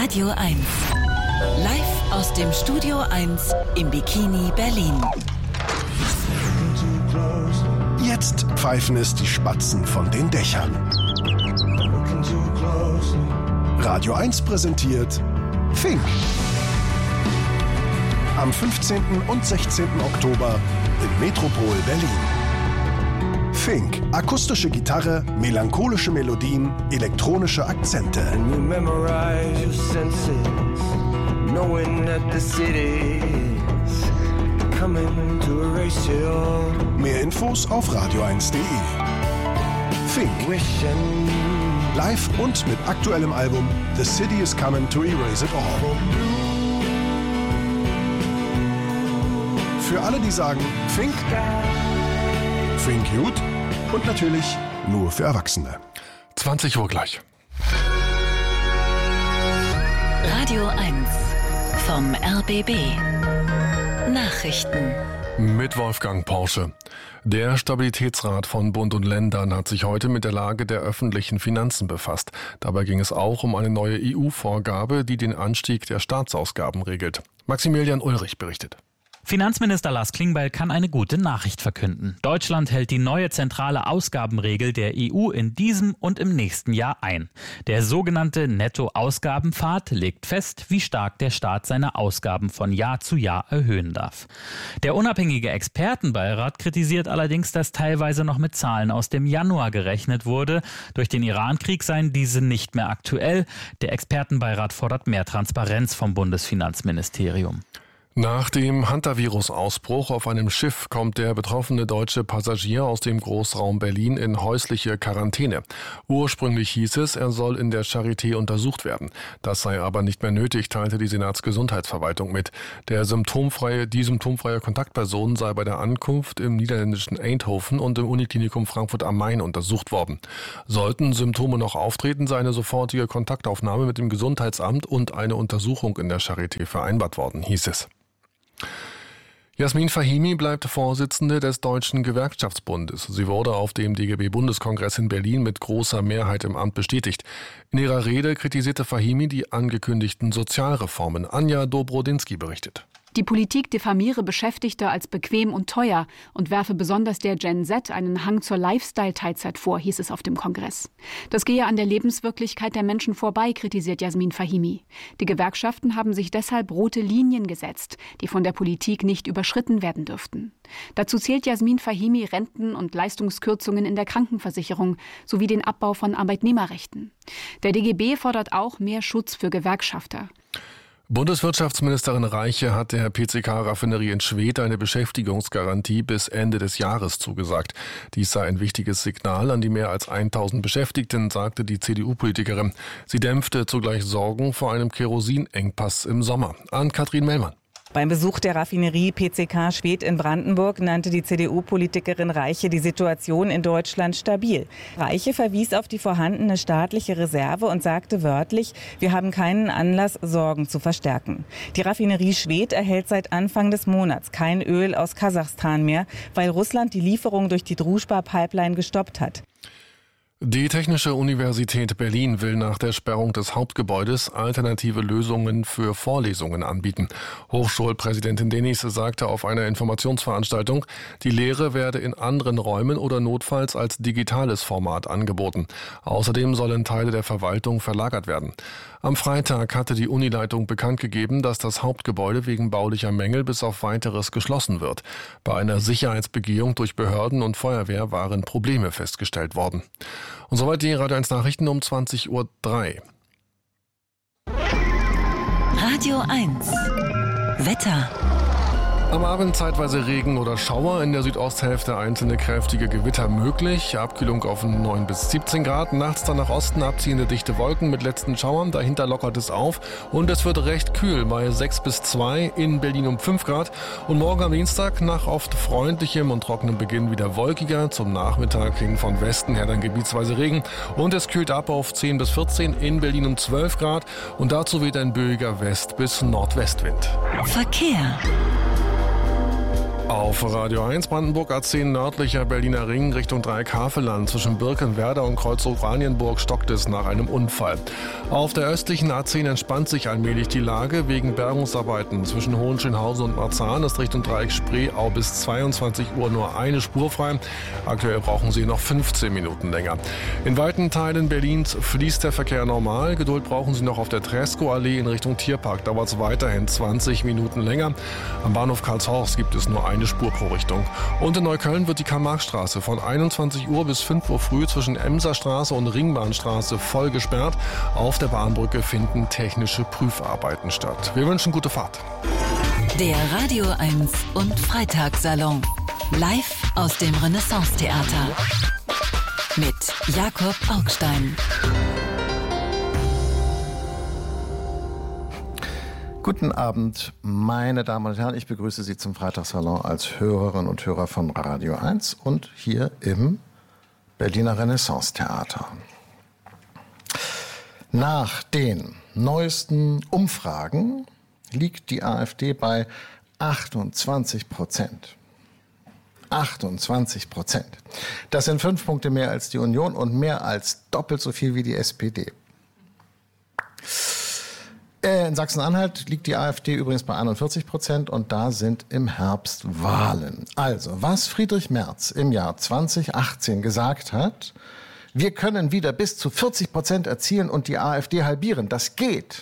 Radio 1. Live aus dem Studio 1 im Bikini Berlin. Jetzt pfeifen es die Spatzen von den Dächern. Radio 1 präsentiert Fink. Am 15. und 16. Oktober im Metropol Berlin. Fink. Akustische Gitarre, melancholische Melodien, elektronische Akzente. Mehr Infos auf radio1.de. Fink. Live und mit aktuellem Album The City is Coming to Erase It All. Für alle, die sagen Fink, Fink gut und natürlich nur für Erwachsene. 20 Uhr gleich. Radio 1 vom RBB. Nachrichten. Mit Wolfgang Porsche. Der Stabilitätsrat von Bund und Ländern hat sich heute mit der Lage der öffentlichen Finanzen befasst. Dabei ging es auch um eine neue EU-Vorgabe, die den Anstieg der Staatsausgaben regelt. Maximilian Ulrich berichtet. Finanzminister Lars Klingbeil kann eine gute Nachricht verkünden. Deutschland hält die neue zentrale Ausgabenregel der EU in diesem und im nächsten Jahr ein. Der sogenannte Nettoausgabenpfad legt fest, wie stark der Staat seine Ausgaben von Jahr zu Jahr erhöhen darf. Der unabhängige Expertenbeirat kritisiert allerdings, dass teilweise noch mit Zahlen aus dem Januar gerechnet wurde. Durch den Irankrieg seien diese nicht mehr aktuell. Der Expertenbeirat fordert mehr Transparenz vom Bundesfinanzministerium. Nach dem Hantavirus-Ausbruch auf einem Schiff kommt der betroffene deutsche Passagier aus dem Großraum Berlin in häusliche Quarantäne. Ursprünglich hieß es, er soll in der Charité untersucht werden. Das sei aber nicht mehr nötig, teilte die Senatsgesundheitsverwaltung mit. Die symptomfreie Kontaktperson sei bei der Ankunft im niederländischen Eindhoven und im Uniklinikum Frankfurt am Main untersucht worden. Sollten Symptome noch auftreten, sei eine sofortige Kontaktaufnahme mit dem Gesundheitsamt und eine Untersuchung in der Charité vereinbart worden, hieß es. Jasmin Fahimi bleibt Vorsitzende des Deutschen Gewerkschaftsbundes. Sie wurde auf dem DGB-Bundeskongress in Berlin mit großer Mehrheit im Amt bestätigt. In ihrer Rede kritisierte Fahimi die angekündigten Sozialreformen. Anja Dobrodinsky berichtet. Die Politik diffamiere Beschäftigte als bequem und teuer und werfe besonders der Gen Z einen Hang zur Lifestyle-Teilzeit vor, hieß es auf dem Kongress. Das gehe an der Lebenswirklichkeit der Menschen vorbei, kritisiert Jasmin Fahimi. Die Gewerkschaften haben sich deshalb rote Linien gesetzt, die von der Politik nicht überschritten werden dürften. Dazu zählt Jasmin Fahimi Renten- und Leistungskürzungen in der Krankenversicherung sowie den Abbau von Arbeitnehmerrechten. Der DGB fordert auch mehr Schutz für Gewerkschafter. Bundeswirtschaftsministerin Reiche hat der PCK-Raffinerie in Schwedt eine Beschäftigungsgarantie bis Ende des Jahres zugesagt. Dies sei ein wichtiges Signal an die mehr als 1000 Beschäftigten, sagte die CDU-Politikerin. Sie dämpfte zugleich Sorgen vor einem Kerosinengpass im Sommer. Ann-Kathrin Mellmann. Beim Besuch der Raffinerie PCK Schwedt in Brandenburg nannte die CDU-Politikerin Reiche die Situation in Deutschland stabil. Reiche verwies auf die vorhandene staatliche Reserve und sagte wörtlich, wir haben keinen Anlass, Sorgen zu verstärken. Die Raffinerie Schwedt erhält seit Anfang des Monats kein Öl aus Kasachstan mehr, weil Russland die Lieferung durch die Druzhba-Pipeline gestoppt hat. Die Technische Universität Berlin will nach der Sperrung des Hauptgebäudes alternative Lösungen für Vorlesungen anbieten. Hochschulpräsidentin Denis sagte auf einer Informationsveranstaltung, die Lehre werde in anderen Räumen oder notfalls als digitales Format angeboten. Außerdem sollen Teile der Verwaltung verlagert werden. Am Freitag hatte die Unileitung bekannt gegeben, dass das Hauptgebäude wegen baulicher Mängel bis auf Weiteres geschlossen wird. Bei einer Sicherheitsbegehung durch Behörden und Feuerwehr waren Probleme festgestellt worden. Und soweit die Radio 1 Nachrichten um 20:03 Uhr. Radio 1 Wetter. Am Abend zeitweise Regen oder Schauer, in der Südosthälfte einzelne kräftige Gewitter möglich. Abkühlung auf 9 bis 17 Grad. Nachts dann nach Osten abziehende dichte Wolken mit letzten Schauern. Dahinter lockert es auf. Und es wird recht kühl bei 6 bis 2, in Berlin um 5 Grad. Und morgen am Dienstag nach oft freundlichem und trockenem Beginn wieder wolkiger. Zum Nachmittag hin von Westen her dann gebietsweise Regen. Und es kühlt ab auf 10 bis 14, in Berlin um 12 Grad. Und dazu weht ein böiger West- bis Nordwestwind. Verkehr. Auf Radio 1 Brandenburg A10 nördlicher Berliner Ring Richtung Dreieckhaveland zwischen Birkenwerder und Kreuzhof-Oranienburg stockt es nach einem Unfall. Auf der östlichen A10 entspannt sich allmählich die Lage. Wegen Bergungsarbeiten zwischen Hohenschönhausen und Marzahn ist Richtung Dreieck Spreeau bis 22 Uhr nur eine Spur frei. Aktuell brauchen Sie noch 15 Minuten länger. In weiten Teilen Berlins fließt der Verkehr normal. Geduld brauchen Sie noch auf der Tresco-Allee in Richtung Tierpark. Dauert es weiterhin 20 Minuten länger. Am Bahnhof Karlshorst gibt es nur eine Spur pro Richtung. Und in Neukölln wird die Karl-Marx-Straße von 21 Uhr bis 5 Uhr früh zwischen Emserstraße und Ringbahnstraße voll gesperrt. Auf der Bahnbrücke finden technische Prüfarbeiten statt. Wir wünschen gute Fahrt. Der Radio 1 und Freitagssalon. Live aus dem Renaissance-Theater. Mit Jakob Augstein. Guten Abend, meine Damen und Herren. Ich begrüße Sie zum Freitagssalon als Hörerinnen und Hörer von Radio 1 und hier im Berliner Renaissance-Theater. Nach den neuesten Umfragen liegt die AfD bei 28%. 28%. Das sind 5 Punkte mehr als die Union und mehr als doppelt so viel wie die SPD. In Sachsen-Anhalt liegt die AfD übrigens bei 41% und da sind im Herbst Wahlen. Also, was Friedrich Merz im Jahr 2018 gesagt hat, wir können wieder bis zu 40% erzielen und die AfD halbieren, das geht.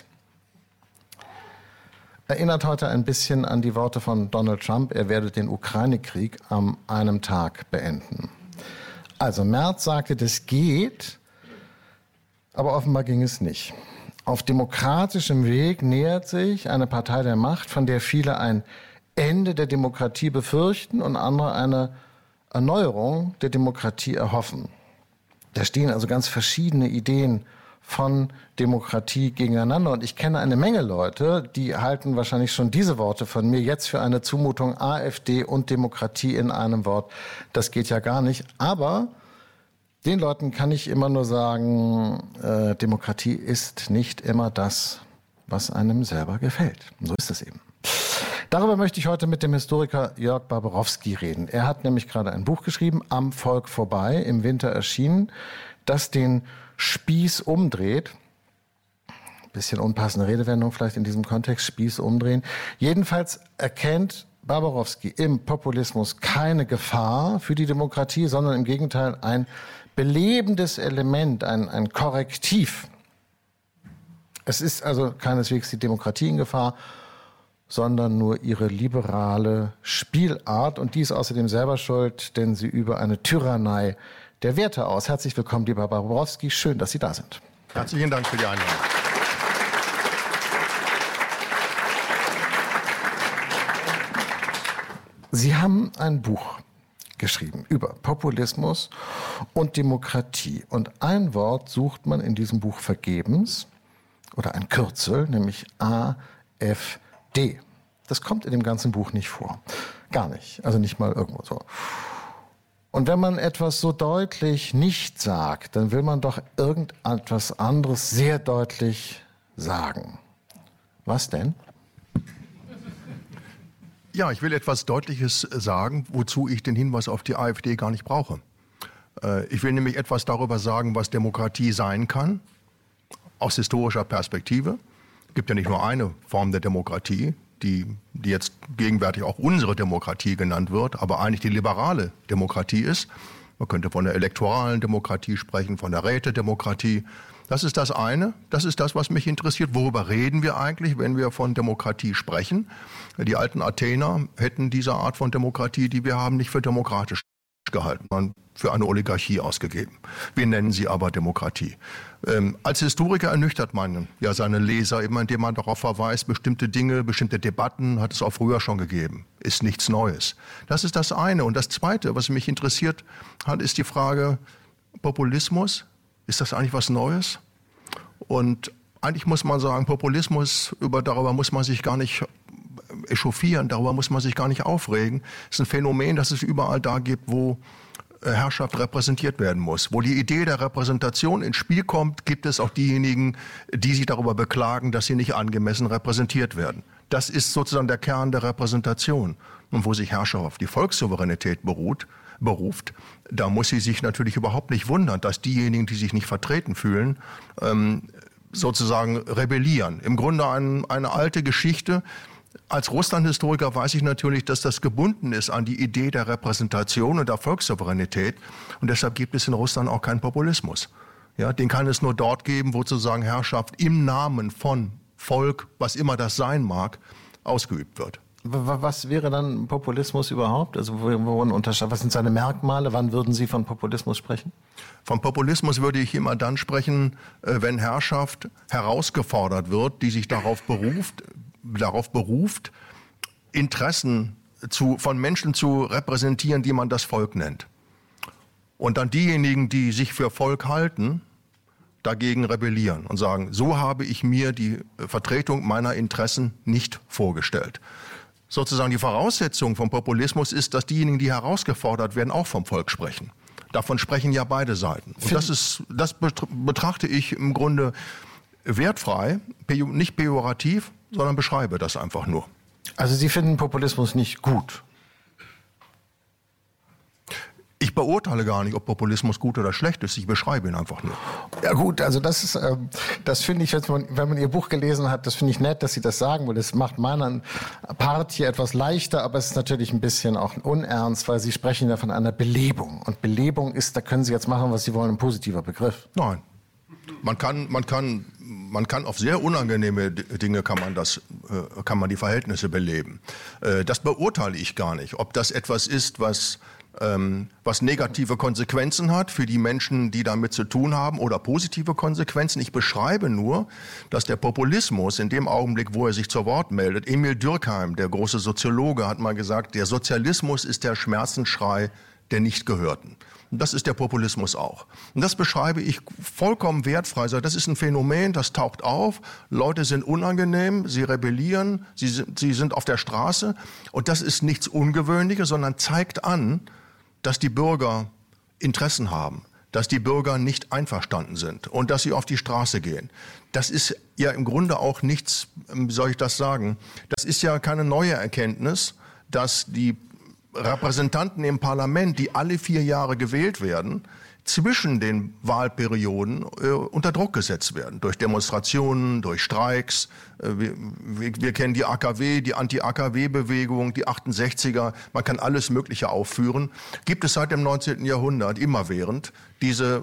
Erinnert heute ein bisschen an die Worte von Donald Trump, er werde den Ukraine-Krieg an einem Tag beenden. Also Merz sagte, das geht, aber offenbar ging es nicht. Auf demokratischem Weg nähert sich eine Partei der Macht, von der viele ein Ende der Demokratie befürchten und andere eine Erneuerung der Demokratie erhoffen. Da stehen also ganz verschiedene Ideen von Demokratie gegeneinander. Und ich kenne eine Menge Leute, die halten wahrscheinlich schon diese Worte von mir jetzt für eine Zumutung, AfD und Demokratie in einem Wort. Das geht ja gar nicht. Aber den Leuten kann ich immer nur sagen, Demokratie ist nicht immer das, was einem selber gefällt. So ist es eben. Darüber möchte ich heute mit dem Historiker Jörg Barbarowski reden. Er hat nämlich gerade ein Buch geschrieben, Am Volk vorbei, im Winter erschienen, das den Spieß umdreht. Bisschen unpassende Redewendung vielleicht in diesem Kontext, Spieß umdrehen. Jedenfalls erkennt Barbarowski im Populismus keine Gefahr für die Demokratie, sondern im Gegenteil ein belebendes Element, ein Korrektiv. Es ist also keineswegs die Demokratie in Gefahr, sondern nur ihre liberale Spielart. Und die ist außerdem selber schuld, denn sie übe eine Tyrannei der Werte aus. Herzlich willkommen, lieber Barbarowski. Schön, dass Sie da sind. Herzlichen Dank für die Einladung. Sie haben ein Buch geschrieben über Populismus und Demokratie. Und ein Wort sucht man in diesem Buch vergebens, oder ein Kürzel, nämlich AfD. Das kommt in dem ganzen Buch nicht vor. Gar nicht. Also nicht mal irgendwo so. Und wenn man etwas so deutlich nicht sagt, dann will man doch irgendetwas anderes sehr deutlich sagen. Was denn? Ja, ich will etwas Deutliches sagen, wozu ich den Hinweis auf die AfD gar nicht brauche. Ich will nämlich etwas darüber sagen, was Demokratie sein kann, aus historischer Perspektive. Es gibt ja nicht nur eine Form der Demokratie, die jetzt gegenwärtig auch unsere Demokratie genannt wird, aber eigentlich die liberale Demokratie ist. Man könnte von der elektoralen Demokratie sprechen, von der Rätedemokratie. Das ist das eine, das ist das, was mich interessiert. Worüber reden wir eigentlich, wenn wir von Demokratie sprechen? Die alten Athener hätten diese Art von Demokratie, die wir haben, nicht für demokratisch gehalten, sondern für eine Oligarchie ausgegeben. Wir nennen sie aber Demokratie. Als Historiker ernüchtert man ja seine Leser immer, indem man darauf verweist, bestimmte Dinge, bestimmte Debatten hat es auch früher schon gegeben. Ist nichts Neues. Das ist das eine. Und das zweite, was mich interessiert hat, ist die Frage Populismus. Ist das eigentlich was Neues? Und eigentlich muss man sagen, Populismus, darüber muss man sich gar nicht echauffieren, darüber muss man sich gar nicht aufregen. Es ist ein Phänomen, das es überall da gibt, wo Herrschaft repräsentiert werden muss. Wo die Idee der Repräsentation ins Spiel kommt, gibt es auch diejenigen, die sich darüber beklagen, dass sie nicht angemessen repräsentiert werden. Das ist sozusagen der Kern der Repräsentation. Und wo sich Herrschaft auf die Volkssouveränität beruft, da muss sie sich natürlich überhaupt nicht wundern, dass diejenigen, die sich nicht vertreten fühlen, sozusagen rebellieren. Im Grunde eine alte Geschichte. Als Russland-Historiker weiß ich natürlich, dass das gebunden ist an die Idee der Repräsentation und der Volkssouveränität. Und deshalb gibt es in Russland auch keinen Populismus. Ja, den kann es nur dort geben, wo sozusagen Herrschaft im Namen von Volk, was immer das sein mag, ausgeübt wird. Was wäre dann Populismus überhaupt? Also was sind seine Merkmale? Wann würden Sie von Populismus sprechen? Von Populismus würde ich immer dann sprechen, wenn Herrschaft herausgefordert wird, die sich darauf beruft, Interessen von Menschen zu repräsentieren, die man das Volk nennt. Und dann diejenigen, die sich für Volk halten, dagegen rebellieren und sagen, so habe ich mir die Vertretung meiner Interessen nicht vorgestellt. Sozusagen die Voraussetzung vom Populismus ist, dass diejenigen, die herausgefordert werden, auch vom Volk sprechen. Davon sprechen ja beide Seiten. Und das betrachte ich im Grunde wertfrei, nicht pejorativ, sondern beschreibe das einfach nur. Also Sie finden Populismus nicht gut? Ich beurteile gar nicht, ob Populismus gut oder schlecht ist. Ich beschreibe ihn einfach nur. Ja gut, also das finde ich, wenn man Ihr Buch gelesen hat, das finde ich nett, dass Sie das sagen, weil das macht meinen Part hier etwas leichter, aber es ist natürlich ein bisschen auch unernst, weil Sie sprechen ja von einer Belebung. Und Belebung ist, da können Sie jetzt machen, was Sie wollen, ein positiver Begriff. Nein. Man kann auf sehr unangenehme Dinge kann man die Verhältnisse beleben. Das beurteile ich gar nicht. Ob das etwas ist, was negative Konsequenzen hat für die Menschen, die damit zu tun haben, oder positive Konsequenzen. Ich beschreibe nur, dass der Populismus in dem Augenblick, wo er sich zu Wort meldet, Emil Durkheim, der große Soziologe, hat mal gesagt, der Sozialismus ist der Schmerzensschrei der Nichtgehörten. Und das ist der Populismus auch. Und das beschreibe ich vollkommen wertfrei. Das ist ein Phänomen, das taucht auf. Leute sind unangenehm, sie rebellieren, sie sind auf der Straße. Und das ist nichts Ungewöhnliches, sondern zeigt an, dass die Bürger Interessen haben, dass die Bürger nicht einverstanden sind und dass sie auf die Straße gehen. Das ist ja im Grunde auch nichts, wie soll ich das sagen, das ist ja keine neue Erkenntnis, dass die Repräsentanten im Parlament, die alle 4 Jahre gewählt werden, zwischen den Wahlperioden unter Druck gesetzt werden. Durch Demonstrationen, durch Streiks. Wir kennen die AKW, die Anti-AKW-Bewegung, die 68er. Man kann alles Mögliche aufführen. Gibt es seit dem 19. Jahrhundert immerwährend dieser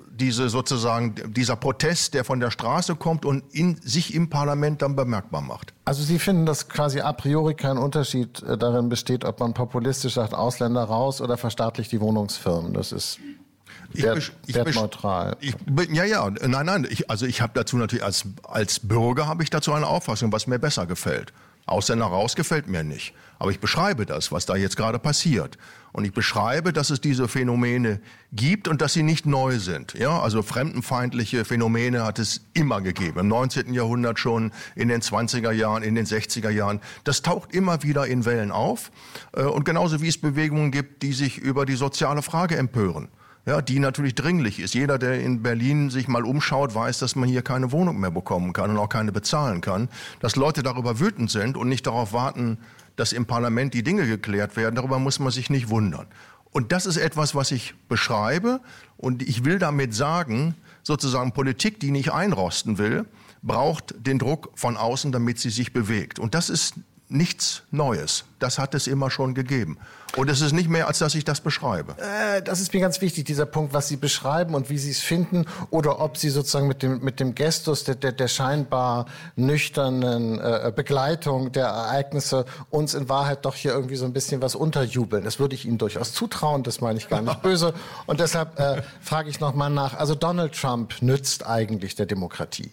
Protest, der von der Straße kommt und sich im Parlament dann bemerkbar macht. Also Sie finden, dass quasi a priori kein Unterschied darin besteht, ob man populistisch sagt, Ausländer raus oder verstaatlicht die Wohnungsfirmen. Das ist wertneutral. Nein. Ich habe dazu natürlich als Bürger habe ich dazu eine Auffassung, was mir besser gefällt. Ausländer raus gefällt mir nicht. Aber ich beschreibe das, was da jetzt gerade passiert. Und ich beschreibe, dass es diese Phänomene gibt und dass sie nicht neu sind. Ja, also fremdenfeindliche Phänomene hat es immer gegeben. Im 19. Jahrhundert schon, in den 20er Jahren, in den 60er Jahren. Das taucht immer wieder in Wellen auf. Und genauso wie es Bewegungen gibt, die sich über die soziale Frage empören. Ja, die natürlich dringlich ist. Jeder, der in Berlin sich mal umschaut, weiß, dass man hier keine Wohnung mehr bekommen kann und auch keine bezahlen kann. Dass Leute darüber wütend sind und nicht darauf warten, dass im Parlament die Dinge geklärt werden, darüber muss man sich nicht wundern. Und das ist etwas, was ich beschreibe. Und ich will damit sagen, sozusagen Politik, die nicht einrosten will, braucht den Druck von außen, damit sie sich bewegt. Und das ist nichts Neues. Das hat es immer schon gegeben. Und es ist nicht mehr, als dass ich das beschreibe. Das ist mir ganz wichtig, dieser Punkt, was Sie beschreiben und wie Sie es finden. Oder ob Sie sozusagen mit dem Gestus der scheinbar nüchternen Begleitung der Ereignisse uns in Wahrheit doch hier irgendwie so ein bisschen was unterjubeln. Das würde ich Ihnen durchaus zutrauen, das meine ich gar nicht böse. Und deshalb frage ich nochmal nach. Also Donald Trump nützt eigentlich der Demokratie?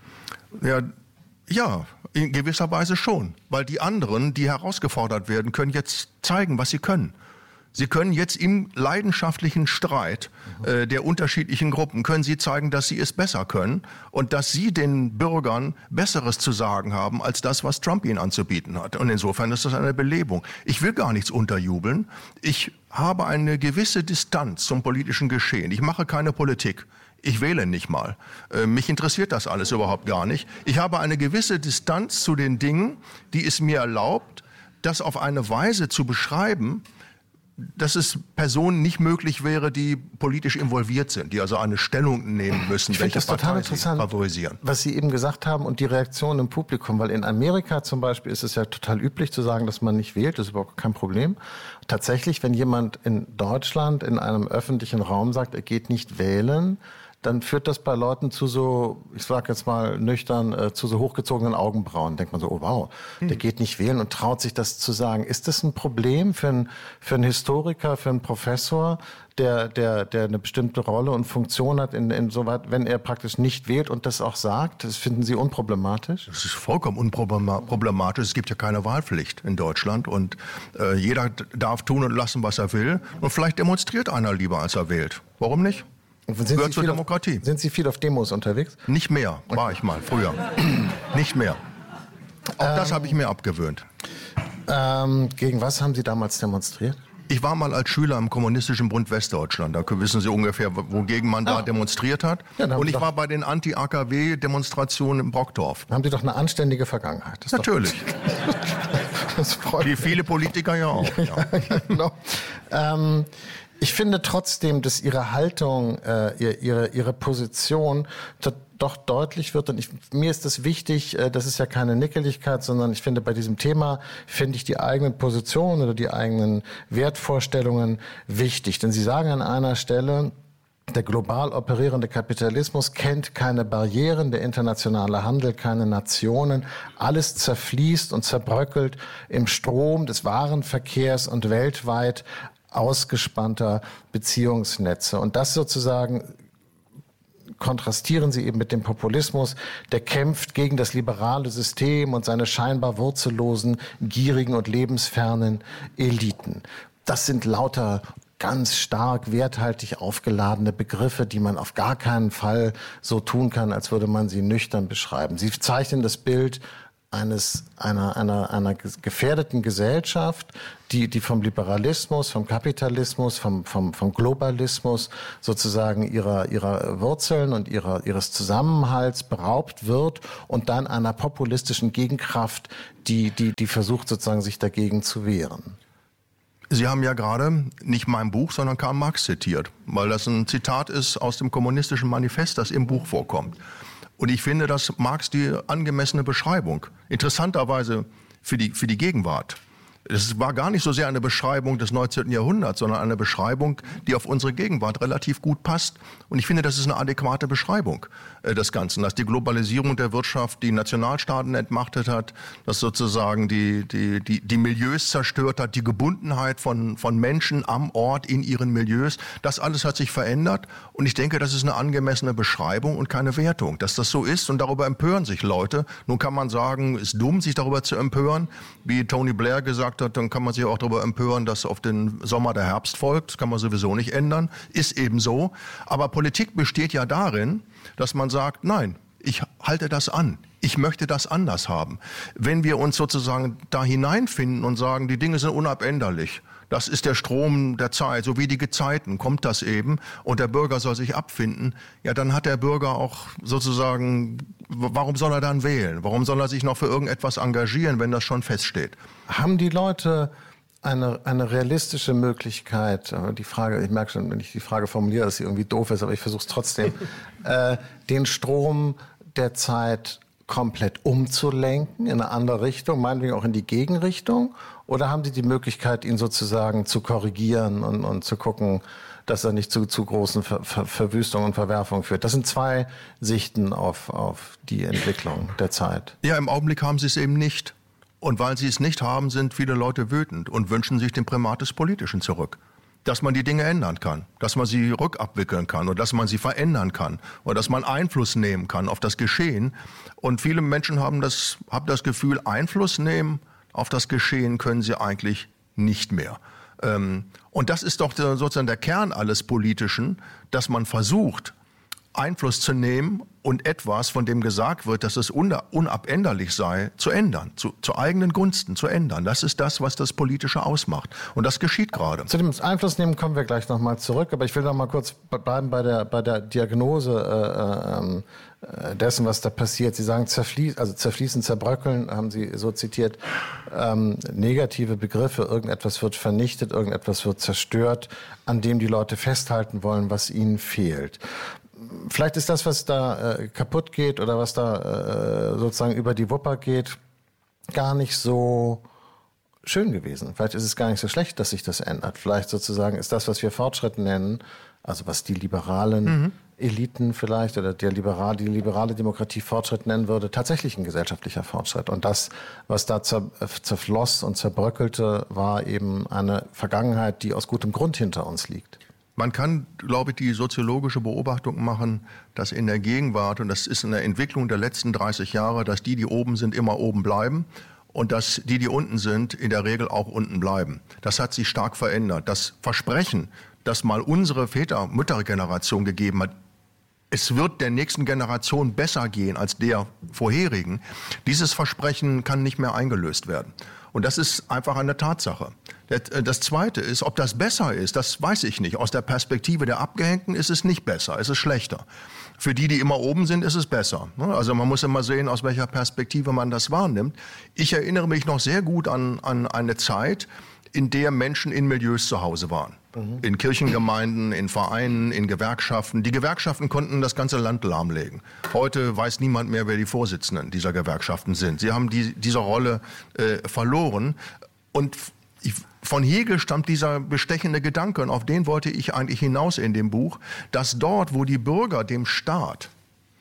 Ja, in gewisser Weise schon. Weil die anderen, die herausgefordert werden, können jetzt zeigen, was sie können. Sie können jetzt im leidenschaftlichen Streit der unterschiedlichen Gruppen, können Sie zeigen, dass Sie es besser können und dass Sie den Bürgern Besseres zu sagen haben, als das, was Trump ihnen anzubieten hat. Und insofern ist das eine Belebung. Ich will gar nichts unterjubeln. Ich habe eine gewisse Distanz zum politischen Geschehen. Ich mache keine Politik. Ich wähle nicht mal. Mich interessiert das alles überhaupt gar nicht. Ich habe eine gewisse Distanz zu den Dingen, die es mir erlaubt, das auf eine Weise zu beschreiben, dass es Personen nicht möglich wäre, die politisch involviert sind, die also eine Stellung nehmen müssen, welche das total Partei sie favorisieren. Was Sie eben gesagt haben und die Reaktion im Publikum, weil in Amerika zum Beispiel ist es ja total üblich zu sagen, dass man nicht wählt, das ist überhaupt kein Problem. Tatsächlich, wenn jemand in Deutschland in einem öffentlichen Raum sagt, er geht nicht wählen, dann führt das bei Leuten zu so, ich sage jetzt mal nüchtern, zu so hochgezogenen Augenbrauen. Denkt man so, oh wow, der geht nicht wählen und traut sich das zu sagen. Ist das ein Problem für einen Historiker, für einen Professor, der eine bestimmte Rolle und Funktion hat, insoweit, wenn er praktisch nicht wählt und das auch sagt? Das finden Sie unproblematisch? Das ist vollkommen unproblematisch. Es gibt ja keine Wahlpflicht in Deutschland und jeder darf tun und lassen, was er will. Und vielleicht demonstriert einer lieber, als er wählt. Warum nicht? Gehört zur Demokratie. Sind Sie viel auf Demos unterwegs? Nicht mehr, war ich mal, früher. Nicht mehr. Auch das habe ich mir abgewöhnt. Gegen was haben Sie damals demonstriert? Ich war mal als Schüler im Kommunistischen Bund Westdeutschland. Da wissen Sie ungefähr, wogegen man da demonstriert hat. Ja, und ich war bei den Anti-AKW-Demonstrationen in Brockdorf. Haben Sie doch eine anständige Vergangenheit. Das natürlich. Das freut mich. Wie viele Politiker ja auch. Ja, genau. Ich finde trotzdem, dass Ihre Haltung, Ihre Position doch deutlich wird. Und mir ist es wichtig, das ist ja keine Nickeligkeit, sondern ich finde, bei diesem Thema finde ich die eigenen Positionen oder die eigenen Wertvorstellungen wichtig. Denn Sie sagen an einer Stelle, der global operierende Kapitalismus kennt keine Barrieren, der internationale Handel keine Nationen. Alles zerfließt und zerbröckelt im Strom des Warenverkehrs und weltweit ausgespannter Beziehungsnetze. Und das sozusagen kontrastieren Sie eben mit dem Populismus, der kämpft gegen das liberale System und seine scheinbar wurzellosen, gierigen und lebensfernen Eliten. Das sind lauter ganz stark werthaltig aufgeladene Begriffe, die man auf gar keinen Fall so tun kann, als würde man sie nüchtern beschreiben. Sie zeichnen das Bild einer gefährdeten Gesellschaft, die vom Liberalismus, vom Kapitalismus, vom Globalismus sozusagen ihrer Wurzeln und ihres Zusammenhalts beraubt wird und dann einer populistischen Gegenkraft, die versucht sozusagen sich dagegen zu wehren. Sie haben ja gerade nicht mein Buch, sondern Karl Marx zitiert, weil das ein Zitat ist aus dem Kommunistischen Manifest, das im Buch vorkommt. Und ich finde, dass Marx die angemessene Beschreibung, interessanterweise für die Gegenwart. Es war gar nicht so sehr eine Beschreibung des 19. Jahrhunderts, sondern eine Beschreibung, die auf unsere Gegenwart relativ gut passt. Und ich finde, das ist eine adäquate Beschreibung des Ganzen, dass die Globalisierung der Wirtschaft die Nationalstaaten entmachtet hat, dass sozusagen die Milieus zerstört hat, die Gebundenheit von Menschen am Ort in ihren Milieus. Das alles hat sich verändert und ich denke, das ist eine angemessene Beschreibung und keine Wertung, dass das so ist und darüber empören sich Leute. Nun kann man sagen, es ist dumm, sich darüber zu empören, wie Tony Blair gesagt hat, dann kann man sich auch darüber empören, dass auf den Sommer der Herbst folgt. Das kann man sowieso nicht ändern. Ist eben so. Aber Politik besteht ja darin, dass man sagt, nein, ich halte das an. Ich möchte das anders haben. Wenn wir uns sozusagen da hineinfinden und sagen, die Dinge sind unabänderlich, das ist der Strom der Zeit, so wie die Gezeiten, kommt das eben und der Bürger soll sich abfinden, ja, dann hat der Bürger auch sozusagen, warum soll er dann wählen? Warum soll er sich noch für irgendetwas engagieren, wenn das schon feststeht? Haben die Leute eine realistische Möglichkeit, die Frage, ich merke schon, wenn ich die Frage formuliere, dass sie irgendwie doof ist, aber ich versuche es trotzdem, den Strom der Zeit komplett umzulenken in eine andere Richtung, meinetwegen auch in die Gegenrichtung? Oder haben Sie die Möglichkeit, ihn sozusagen zu korrigieren und zu gucken, dass er nicht zu großen Verwüstungen und Verwerfungen führt? Das sind zwei Sichten auf die Entwicklung der Zeit. Ja, im Augenblick haben Sie es eben nicht. Und weil Sie es nicht haben, sind viele Leute wütend und wünschen sich den Primat des Politischen zurück. Dass man die Dinge ändern kann, dass man sie rückabwickeln kann und dass man sie verändern kann oder dass man Einfluss nehmen kann auf das Geschehen. Und viele Menschen haben das Gefühl, Einfluss nehmen auf das Geschehen können sie eigentlich nicht mehr. Und das ist doch sozusagen der Kern alles Politischen, dass man versucht, Einfluss zu nehmen und etwas, von dem gesagt wird, dass es unabänderlich sei, zu ändern, zu eigenen Gunsten zu ändern. Das ist das, was das Politische ausmacht. Und das geschieht gerade. Zu dem Einfluss nehmen kommen wir gleich nochmal zurück. Aber ich will noch mal kurz bleiben bei der Diagnose dessen, was da passiert. Sie sagen zerfließen, zerbröckeln, haben Sie so zitiert. Negative Begriffe, irgendetwas wird vernichtet, irgendetwas wird zerstört, an dem die Leute festhalten wollen, was ihnen fehlt. Vielleicht ist das, was da kaputt geht oder was da sozusagen über die Wupper geht, gar nicht so schön gewesen. Vielleicht ist es gar nicht so schlecht, dass sich das ändert. Vielleicht sozusagen ist das, was wir Fortschritt nennen, also was die liberalen Eliten vielleicht oder die liberale Demokratie Fortschritt nennen würde, tatsächlich ein gesellschaftlicher Fortschritt. Und das, was da zerfloss und zerbröckelte, war eben eine Vergangenheit, die aus gutem Grund hinter uns liegt. Man kann, glaube ich, die soziologische Beobachtung machen, dass in der Gegenwart, und das ist in der Entwicklung der letzten 30 Jahre, dass die oben sind, immer oben bleiben und dass die unten sind, in der Regel auch unten bleiben. Das hat sich stark verändert. Das Versprechen, das mal unsere Müttergeneration gegeben hat, es wird der nächsten Generation besser gehen als der vorherigen, dieses Versprechen kann nicht mehr eingelöst werden. Und das ist einfach eine Tatsache. Das Zweite ist, ob das besser ist, das weiß ich nicht. Aus der Perspektive der Abgehängten ist es nicht besser, es ist schlechter. Für die immer oben sind, ist es besser. Also man muss immer sehen, aus welcher Perspektive man das wahrnimmt. Ich erinnere mich noch sehr gut an eine Zeit, in der Menschen in Milieus zu Hause waren. In Kirchengemeinden, in Vereinen, in Gewerkschaften. Die Gewerkschaften konnten das ganze Land lahmlegen. Heute weiß niemand mehr, wer die Vorsitzenden dieser Gewerkschaften sind. Sie haben diese Rolle verloren. Und von Hegel stammt dieser bestechende Gedanke, und auf den wollte ich eigentlich hinaus in dem Buch, dass dort, wo die Bürger dem Staat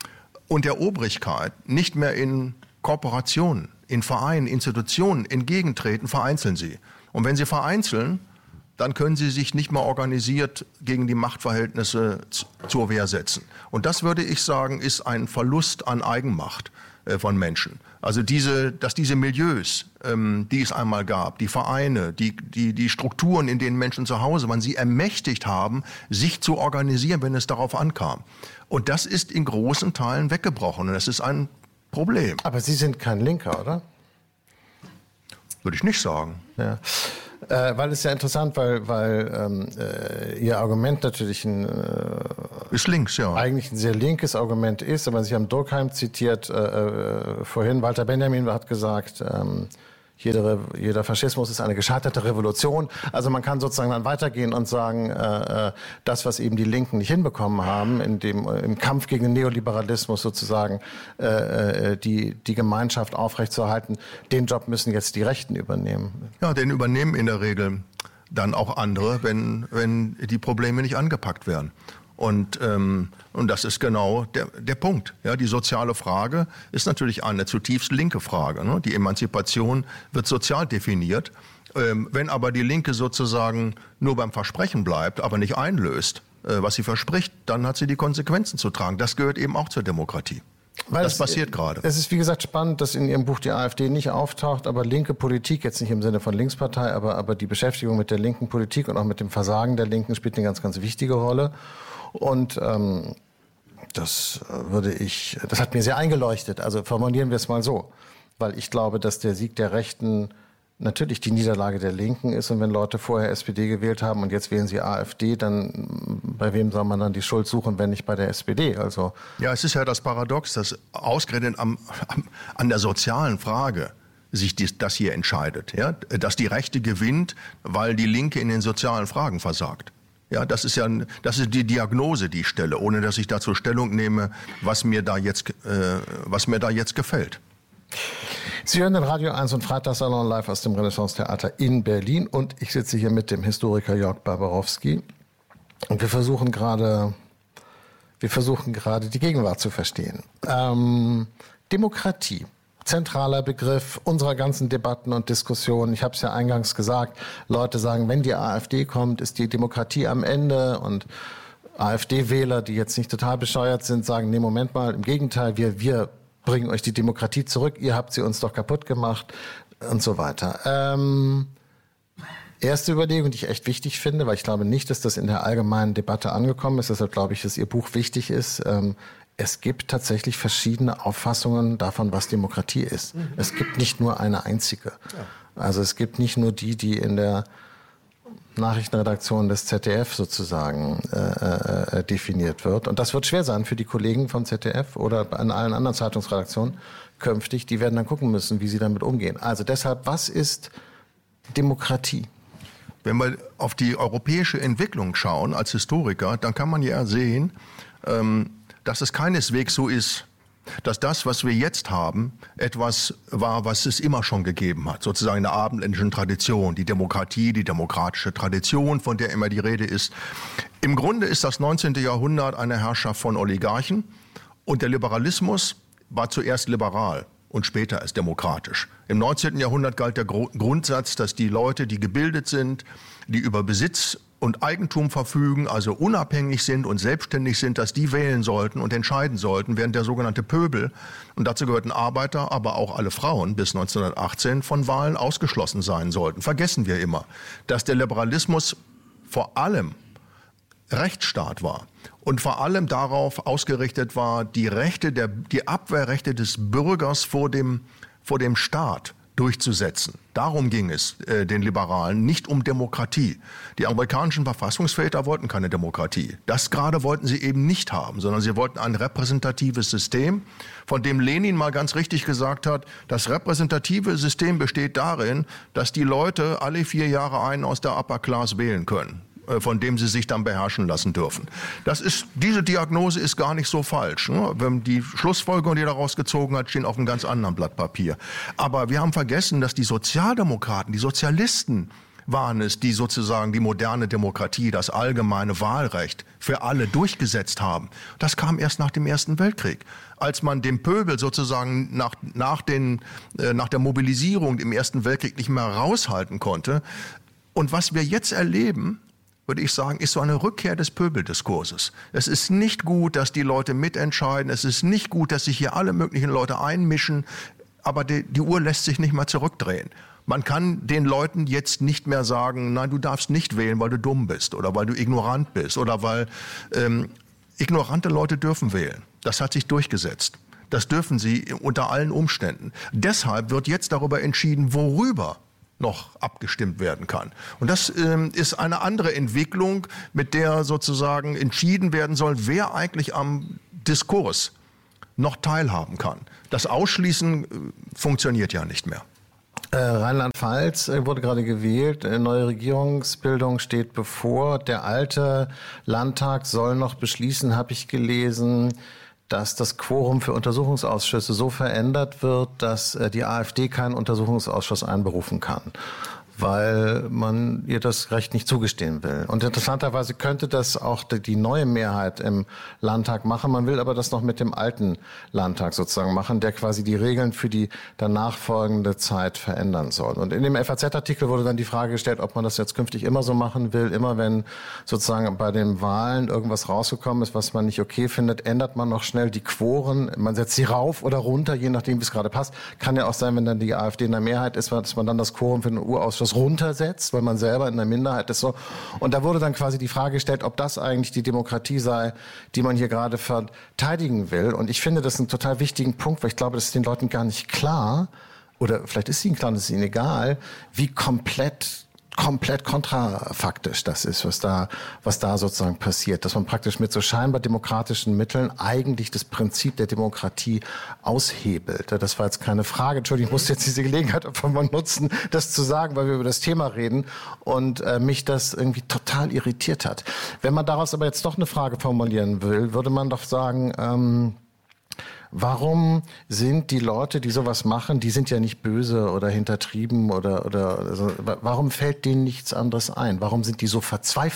und der Obrigkeit nicht mehr in Korporationen, in Vereinen, Institutionen entgegentreten, vereinzeln sie. Und wenn sie vereinzeln, dann können sie sich nicht mehr organisiert gegen die Machtverhältnisse zur Wehr setzen. Und das, würde ich sagen, ist ein Verlust an Eigenmacht von Menschen. Also dass diese Milieus, die es einmal gab, die Vereine, die Strukturen, in denen Menschen zu Hause waren, sie ermächtigt haben, sich zu organisieren, wenn es darauf ankam. Und das ist in großen Teilen weggebrochen. Und das ist ein Problem. Aber Sie sind kein Linker, oder? Würde ich nicht sagen. Ja. Weil es ja interessant, weil Ihr Argument natürlich ist links, ja. Eigentlich ein sehr linkes Argument ist, aber Sie haben Durkheim zitiert vorhin. Walter Benjamin hat gesagt, jeder Faschismus ist eine gescheiterte Revolution. Also man kann sozusagen dann weitergehen und sagen, das, was eben die Linken nicht hinbekommen haben, im Kampf gegen den Neoliberalismus sozusagen die Gemeinschaft aufrechtzuerhalten, den Job müssen jetzt die Rechten übernehmen. Ja, den übernehmen in der Regel dann auch andere, wenn die Probleme nicht angepackt werden. Und das ist genau der Punkt. Ja, die soziale Frage ist natürlich eine zutiefst linke Frage. Ne? Die Emanzipation wird sozial definiert. Wenn aber die Linke sozusagen nur beim Versprechen bleibt, aber nicht einlöst, was sie verspricht, dann hat sie die Konsequenzen zu tragen. Das gehört eben auch zur Demokratie. Das passiert gerade. Es ist, wie gesagt, spannend, dass in Ihrem Buch die AfD nicht auftaucht, aber linke Politik, jetzt nicht im Sinne von Linkspartei, aber die Beschäftigung mit der linken Politik und auch mit dem Versagen der Linken spielt eine ganz, ganz wichtige Rolle. Und das hat mir sehr eingeleuchtet. Also formulieren wir es mal so. Weil ich glaube, dass der Sieg der Rechten natürlich die Niederlage der Linken ist. Und wenn Leute vorher SPD gewählt haben und jetzt wählen sie AfD, dann bei wem soll man dann die Schuld suchen, wenn nicht bei der SPD? Also ja, es ist ja das Paradox, dass ausgerechnet an der sozialen Frage sich das hier entscheidet. Ja? Dass die Rechte gewinnt, weil die Linke in den sozialen Fragen versagt. Ja, das ist die Diagnose, die ich stelle, ohne dass ich dazu Stellung nehme, was mir da jetzt gefällt. Sie hören den Radio 1 und Freitagssalon live aus dem Renaissance-Theater in Berlin und ich sitze hier mit dem Historiker Jörg Barbarowski und wir versuchen gerade die Gegenwart zu verstehen. Demokratie. Zentraler Begriff unserer ganzen Debatten und Diskussionen. Ich habe es ja eingangs gesagt, Leute sagen, wenn die AfD kommt, ist die Demokratie am Ende. Und AfD-Wähler, die jetzt nicht total bescheuert sind, sagen, nee, Moment mal, im Gegenteil, wir bringen euch die Demokratie zurück, ihr habt sie uns doch kaputt gemacht und so weiter. erste Überlegung, die ich echt wichtig finde, weil ich glaube nicht, dass das in der allgemeinen Debatte angekommen ist. Deshalb glaube ich, dass Ihr Buch wichtig ist. Es gibt tatsächlich verschiedene Auffassungen davon, was Demokratie ist. Es gibt nicht nur eine einzige. Also es gibt nicht nur die in der Nachrichtenredaktion des ZDF sozusagen definiert wird. Und das wird schwer sein für die Kollegen vom ZDF oder an allen anderen Zeitungsredaktionen künftig. Die werden dann gucken müssen, wie sie damit umgehen. Also deshalb, was ist Demokratie? Wenn wir auf die europäische Entwicklung schauen als Historiker, dann kann man ja sehen, dass es keineswegs so ist, dass das, was wir jetzt haben, etwas war, was es immer schon gegeben hat. Sozusagen in der abendländischen Tradition, die Demokratie, die demokratische Tradition, von der immer die Rede ist. Im Grunde ist das 19. Jahrhundert eine Herrschaft von Oligarchen und der Liberalismus war zuerst liberal und später erst demokratisch. Im 19. Jahrhundert galt der Grundsatz, dass die Leute, die gebildet sind, die über Besitz und Eigentum verfügen, also unabhängig sind und selbstständig sind, dass die wählen sollten und entscheiden sollten, während der sogenannte Pöbel, und dazu gehörten Arbeiter, aber auch alle Frauen bis 1918, von Wahlen ausgeschlossen sein sollten. Vergessen wir immer, dass der Liberalismus vor allem Rechtsstaat war und vor allem darauf ausgerichtet war, die Abwehrrechte des Bürgers vor dem Staat durchzusetzen. Darum ging es den Liberalen, nicht um Demokratie. Die amerikanischen Verfassungsväter wollten keine Demokratie. Das gerade wollten sie eben nicht haben, sondern sie wollten ein repräsentatives System, von dem Lenin mal ganz richtig gesagt hat, das repräsentative System besteht darin, dass die Leute alle 4 Jahre einen aus der Upper Class wählen können, von dem sie sich dann beherrschen lassen dürfen. Diese Diagnose ist gar nicht so falsch. Ne? Die Schlussfolgerungen, die er daraus gezogen hat, stehen auf einem ganz anderen Blatt Papier. Aber wir haben vergessen, dass die Sozialdemokraten, die Sozialisten waren es, die sozusagen die moderne Demokratie, das allgemeine Wahlrecht für alle durchgesetzt haben. Das kam erst nach dem Ersten Weltkrieg. Als man dem Pöbel sozusagen nach der Mobilisierung im Ersten Weltkrieg nicht mehr raushalten konnte. Und was wir jetzt erleben, würde ich sagen, ist so eine Rückkehr des Pöbeldiskurses. Es ist nicht gut, dass die Leute mitentscheiden. Es ist nicht gut, dass sich hier alle möglichen Leute einmischen. Aber die Uhr lässt sich nicht mehr zurückdrehen. Man kann den Leuten jetzt nicht mehr sagen, nein, du darfst nicht wählen, weil du dumm bist oder weil du ignorant bist oder weil ignorante Leute dürfen wählen. Das hat sich durchgesetzt. Das dürfen sie unter allen Umständen. Deshalb wird jetzt darüber entschieden, worüber noch abgestimmt werden kann. Und das ist eine andere Entwicklung, mit der sozusagen entschieden werden soll, wer eigentlich am Diskurs noch teilhaben kann. Das Ausschließen funktioniert ja nicht mehr. Rheinland-Pfalz wurde gerade gewählt. Neue Regierungsbildung steht bevor. Der alte Landtag soll noch beschließen, habe ich gelesen, dass das Quorum für Untersuchungsausschüsse so verändert wird, dass die AfD keinen Untersuchungsausschuss einberufen kann, weil man ihr das Recht nicht zugestehen will. Und interessanterweise könnte das auch die neue Mehrheit im Landtag machen. Man will aber das noch mit dem alten Landtag sozusagen machen, der quasi die Regeln für die danach folgende Zeit verändern soll. Und in dem FAZ-Artikel wurde dann die Frage gestellt, ob man das jetzt künftig immer so machen will. Immer wenn sozusagen bei den Wahlen irgendwas rausgekommen ist, was man nicht okay findet, ändert man noch schnell die Quoren. Man setzt sie rauf oder runter, je nachdem, wie es gerade passt. Kann ja auch sein, wenn dann die AfD in der Mehrheit ist, dass man dann das Quorum für den Urausschuss runtersetzt, weil man selber in der Minderheit ist. So. Und da wurde dann quasi die Frage gestellt, ob das eigentlich die Demokratie sei, die man hier gerade verteidigen will. Und ich finde das einen total wichtigen Punkt, weil ich glaube, das ist den Leuten gar nicht klar, oder vielleicht ist ihnen klar, das ist ihnen egal, wie komplett kontrafaktisch das ist, was da sozusagen passiert, dass man praktisch mit so scheinbar demokratischen Mitteln eigentlich das Prinzip der Demokratie aushebelt. Das war jetzt keine Frage. Entschuldigung, ich muss jetzt diese Gelegenheit einfach mal nutzen, das zu sagen, weil wir über das Thema reden und mich das irgendwie total irritiert hat. Wenn man daraus aber jetzt doch eine Frage formulieren will, würde man doch sagen, warum sind die Leute, die sowas machen, die sind ja nicht böse oder hintertrieben oder warum fällt denen nichts anderes ein? Warum sind die so verzweifelt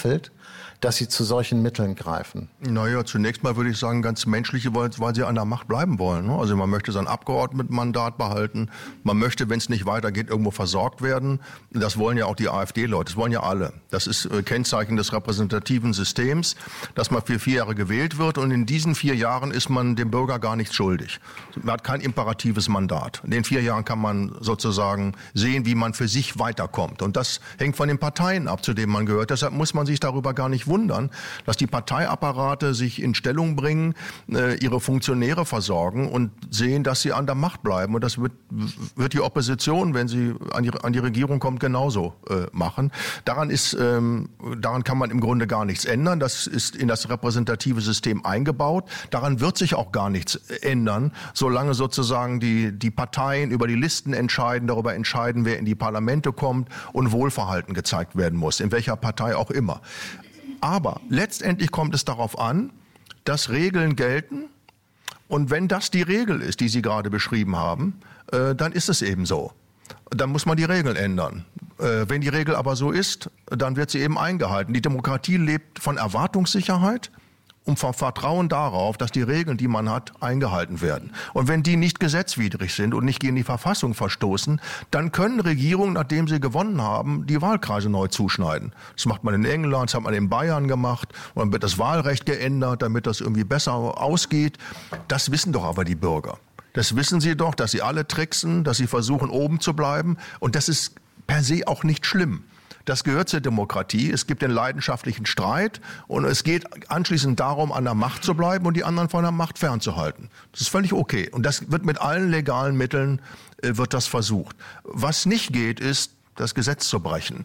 dass sie zu solchen Mitteln greifen? Naja, zunächst mal würde ich sagen, ganz menschliche, weil sie an der Macht bleiben wollen. Also man möchte sein Abgeordnetenmandat behalten, man möchte, wenn es nicht weitergeht, irgendwo versorgt werden. Das wollen ja auch die AfD-Leute, das wollen ja alle. Das ist Kennzeichen des repräsentativen Systems, dass man für 4 Jahre gewählt wird und in diesen 4 Jahren ist man dem Bürger gar nichts schuldig. Man hat kein imperatives Mandat. In den 4 Jahren kann man sozusagen sehen, wie man für sich weiterkommt. Und das hängt von den Parteien ab, zu denen man gehört. Deshalb muss man sich darüber gar nicht wundern, dass die Parteiapparate sich in Stellung bringen, ihre Funktionäre versorgen und sehen, dass sie an der Macht bleiben. Und das wird die Opposition, wenn sie an die Regierung kommt, genauso machen. Daran kann man im Grunde gar nichts ändern. Das ist in das repräsentative System eingebaut. Daran wird sich auch gar nichts ändern, solange sozusagen die Parteien über die Listen entscheiden, darüber entscheiden, wer in die Parlamente kommt und Wohlverhalten gezeigt werden muss, in welcher Partei auch immer. Aber letztendlich kommt es darauf an, dass Regeln gelten. Und wenn das die Regel ist, die Sie gerade beschrieben haben, dann ist es eben so. Dann muss man die Regeln ändern. Wenn die Regel aber so ist, dann wird sie eben eingehalten. Die Demokratie lebt von Erwartungssicherheit und vom Vertrauen darauf, dass die Regeln, die man hat, eingehalten werden. Und wenn die nicht gesetzwidrig sind und nicht gegen die Verfassung verstoßen, dann können Regierungen, nachdem sie gewonnen haben, die Wahlkreise neu zuschneiden. Das macht man in England, das hat man in Bayern gemacht. Und dann wird das Wahlrecht geändert, damit das irgendwie besser ausgeht. Das wissen doch aber die Bürger. Das wissen sie doch, dass sie alle tricksen, dass sie versuchen, oben zu bleiben. Und das ist per se auch nicht schlimm. Das gehört zur Demokratie. Es gibt den leidenschaftlichen Streit und es geht anschließend darum, an der Macht zu bleiben und die anderen von der Macht fernzuhalten. Das ist völlig okay. Und das wird mit allen legalen Mitteln wird das versucht. Was nicht geht, ist, das Gesetz zu brechen.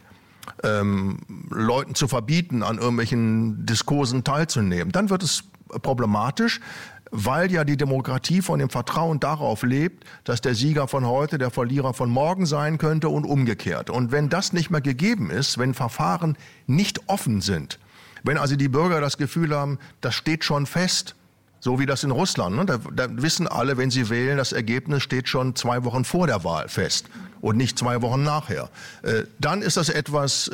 Leuten zu verbieten, an irgendwelchen Diskursen teilzunehmen. Dann wird es problematisch, weil ja die Demokratie von dem Vertrauen darauf lebt, dass der Sieger von heute der Verlierer von morgen sein könnte und umgekehrt. Und wenn das nicht mehr gegeben ist, wenn Verfahren nicht offen sind, wenn also die Bürger das Gefühl haben, das steht schon fest, so wie das in Russland, ne? Da wissen alle, wenn sie wählen, das Ergebnis steht schon 2 Wochen vor der Wahl fest und nicht 2 Wochen nachher. Dann ist das etwas,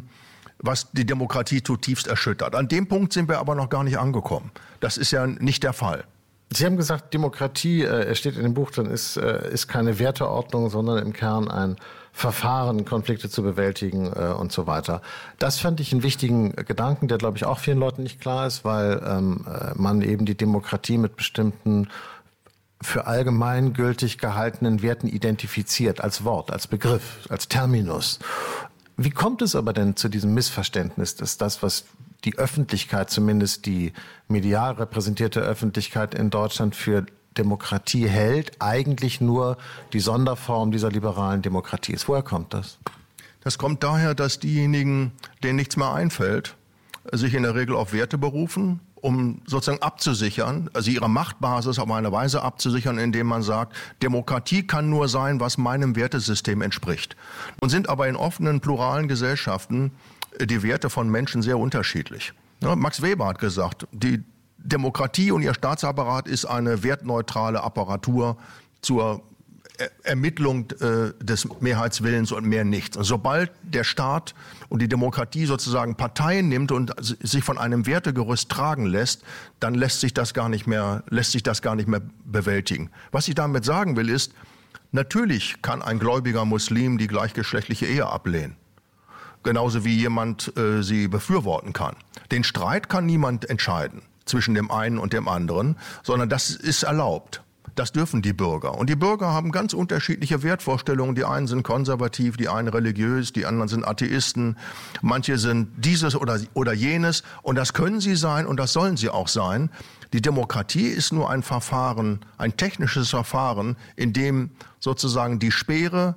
was die Demokratie zutiefst erschüttert. An dem Punkt sind wir aber noch gar nicht angekommen. Das ist ja nicht der Fall. Sie haben gesagt, Demokratie, es steht in dem Buch, dann ist keine Werteordnung, sondern im Kern ein Verfahren, Konflikte zu bewältigen und so weiter. Das fand ich einen wichtigen Gedanken, der, glaube ich, auch vielen Leuten nicht klar ist, weil man eben die Demokratie mit bestimmten für allgemeingültig gehaltenen Werten identifiziert, als Wort, als Begriff, als Terminus. Wie kommt es aber denn zu diesem Missverständnis, dass das, was die Öffentlichkeit, zumindest die medial repräsentierte Öffentlichkeit in Deutschland für Demokratie hält, eigentlich nur die Sonderform dieser liberalen Demokratie ist? Woher kommt das? Das kommt daher, dass diejenigen, denen nichts mehr einfällt, sich in der Regel auf Werte berufen, um sozusagen abzusichern, also ihre Machtbasis auf eine Weise abzusichern, indem man sagt, Demokratie kann nur sein, was meinem Wertesystem entspricht. Und sind aber in offenen, pluralen Gesellschaften die Werte von Menschen sehr unterschiedlich. Ja, Max Weber hat gesagt, die Demokratie und ihr Staatsapparat ist eine wertneutrale Apparatur zur Ermittlung des Mehrheitswillens und mehr nichts. Und sobald der Staat und die Demokratie sozusagen Parteien nimmt und sich von einem Wertegerüst tragen lässt, dann lässt sich das gar nicht mehr bewältigen. Was ich damit sagen will, ist, natürlich kann ein gläubiger Muslim die gleichgeschlechtliche Ehe ablehnen. Genauso wie jemand sie befürworten kann. Den Streit kann niemand entscheiden zwischen dem einen und dem anderen, sondern das ist erlaubt. Das dürfen die Bürger. Und die Bürger haben ganz unterschiedliche Wertvorstellungen. Die einen sind konservativ, die einen religiös, die anderen sind Atheisten. Manche sind dieses oder jenes. Und das können sie sein und das sollen sie auch sein. Die Demokratie ist nur ein Verfahren, ein technisches Verfahren, in dem sozusagen die Speere,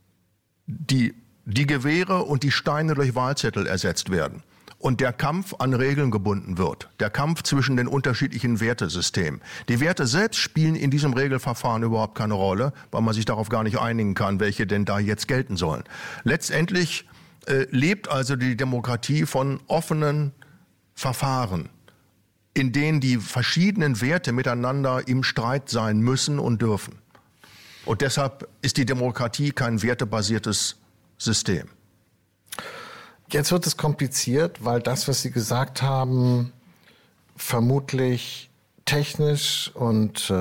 die Gewehre und die Steine durch Wahlzettel ersetzt werden. Und der Kampf an Regeln gebunden wird. Der Kampf zwischen den unterschiedlichen Wertesystemen. Die Werte selbst spielen in diesem Regelverfahren überhaupt keine Rolle, weil man sich darauf gar nicht einigen kann, welche denn da jetzt gelten sollen. Letztendlich lebt also die Demokratie von offenen Verfahren, in denen die verschiedenen Werte miteinander im Streit sein müssen und dürfen. Und deshalb ist die Demokratie kein wertebasiertes System. Jetzt wird es kompliziert, weil das, was Sie gesagt haben, vermutlich technisch und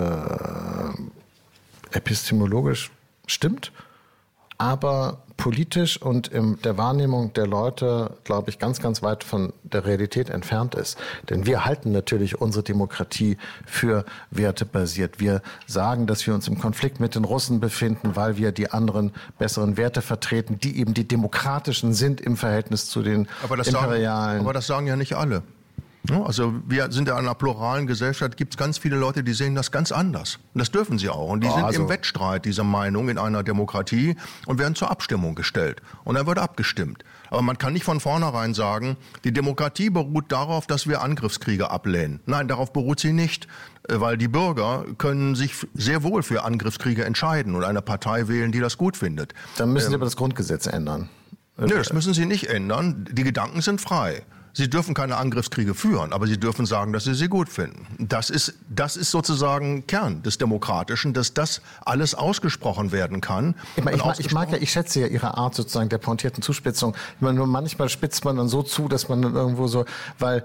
epistemologisch stimmt, aber politisch und in der Wahrnehmung der Leute, glaube ich, ganz, ganz weit von der Realität entfernt ist. Denn wir halten natürlich unsere Demokratie für wertebasiert. Wir sagen, dass wir uns im Konflikt mit den Russen befinden, weil wir die anderen besseren Werte vertreten, die eben die demokratischen sind im Verhältnis zu den imperialen. Aber das sagen ja nicht alle. Also wir sind ja in einer pluralen Gesellschaft, gibt es ganz viele Leute, die sehen das ganz anders. Und das dürfen sie auch. Und die sind im Wettstreit dieser Meinung in einer Demokratie und werden zur Abstimmung gestellt. Und dann wird abgestimmt. Aber man kann nicht von vornherein sagen, die Demokratie beruht darauf, dass wir Angriffskriege ablehnen. Nein, darauf beruht sie nicht. Weil die Bürger können sich sehr wohl für Angriffskriege entscheiden und eine Partei wählen, die das gut findet. Dann müssen Sie aber das Grundgesetz ändern. Nö, das müssen sie nicht ändern. Die Gedanken sind frei. Sie dürfen keine Angriffskriege führen, aber sie dürfen sagen, dass sie gut finden. Das ist sozusagen Kern des Demokratischen, dass das alles ausgesprochen werden kann. Ich schätze ja Ihre Art sozusagen der pointierten Zuspitzung. Nur manchmal spitzt man dann so zu, dass man dann irgendwo so, weil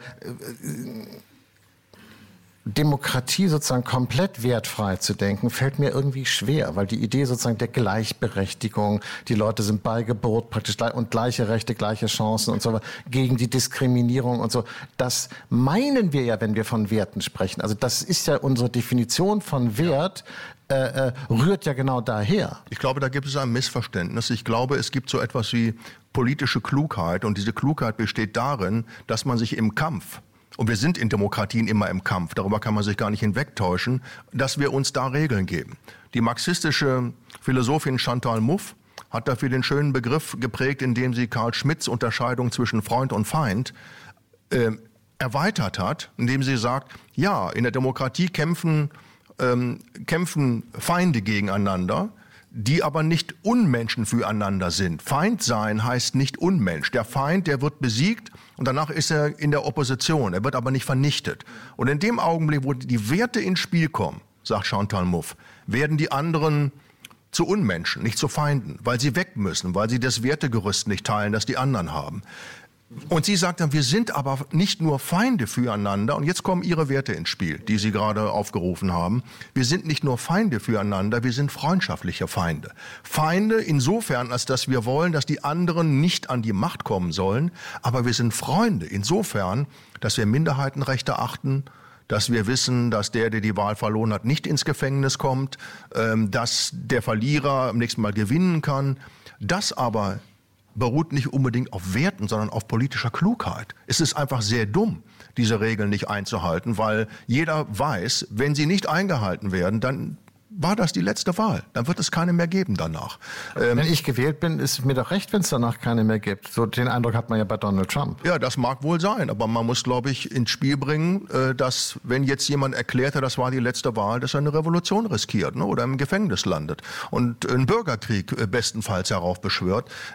Demokratie sozusagen komplett wertfrei zu denken, fällt mir irgendwie schwer, weil die Idee sozusagen der Gleichberechtigung, die Leute sind bei Geburt praktisch und gleiche Rechte, gleiche Chancen und so weiter, gegen die Diskriminierung und so. Das meinen wir ja, wenn wir von Werten sprechen. Also das ist ja unsere Definition von Wert, rührt ja genau daher. Ich glaube, da gibt es ein Missverständnis. Ich glaube, es gibt so etwas wie politische Klugheit und diese Klugheit besteht darin, dass man sich im Kampf, und wir sind in Demokratien immer im Kampf, darüber kann man sich gar nicht hinwegtäuschen, dass wir uns da Regeln geben. Die marxistische Philosophin Chantal Mouffe hat dafür den schönen Begriff geprägt, indem sie Karl Schmitts Unterscheidung zwischen Freund und Feind erweitert hat, indem sie sagt, ja, in der Demokratie kämpfen Feinde gegeneinander, die aber nicht Unmenschen füreinander sind. Feind sein heißt nicht Unmensch. Der Feind, der wird besiegt und danach ist er in der Opposition. Er wird aber nicht vernichtet. Und in dem Augenblick, wo die Werte ins Spiel kommen, sagt Chantal Mouffe, werden die anderen zu Unmenschen, nicht zu Feinden, weil sie weg müssen, weil sie das Wertegerüst nicht teilen, das die anderen haben. Und sie sagt dann, wir sind aber nicht nur Feinde füreinander. Und jetzt kommen ihre Werte ins Spiel, die Sie gerade aufgerufen haben. Wir sind nicht nur Feinde füreinander, wir sind freundschaftliche Feinde. Feinde insofern, als dass wir wollen, dass die anderen nicht an die Macht kommen sollen. Aber wir sind Freunde insofern, dass wir Minderheitenrechte achten, dass wir wissen, dass der die Wahl verloren hat, nicht ins Gefängnis kommt, dass der Verlierer am nächsten Mal gewinnen kann. Das aber beruht nicht unbedingt auf Werten, sondern auf politischer Klugheit. Es ist einfach sehr dumm, diese Regeln nicht einzuhalten, weil jeder weiß, wenn sie nicht eingehalten werden, dann war das die letzte Wahl. Dann wird es keine mehr geben danach. Wenn ich gewählt bin, ist mir doch recht, wenn es danach keine mehr gibt. So den Eindruck hat man ja bei Donald Trump. Ja, das mag wohl sein, aber man muss, glaube ich, ins Spiel bringen, dass wenn jetzt jemand erklärte, das war die letzte Wahl, dass er eine Revolution riskiert, ne, oder im Gefängnis landet und einen Bürgerkrieg bestenfalls heraufbeschwört.